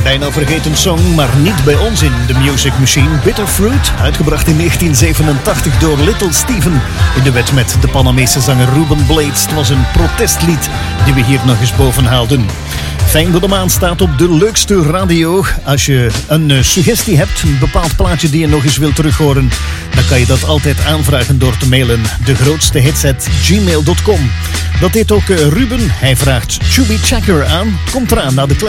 Bijna vergeten song, maar niet bij ons in The Music Machine. Bitter Fruit, uitgebracht in 1987 door Little Steven. In duet met de Panamese zanger Ruben Blades. Het was een protestlied die we hier nog eens boven haalden. Fijn dat de maan staat op de leukste radio. Als je een suggestie hebt, een bepaald plaatje die je nog eens wilt terughoren, dan kan je dat altijd aanvragen door te mailen degrootstehits@gmail.com. Dat deed ook Ruben. Hij vraagt Chubby Checker aan. Komt eraan na de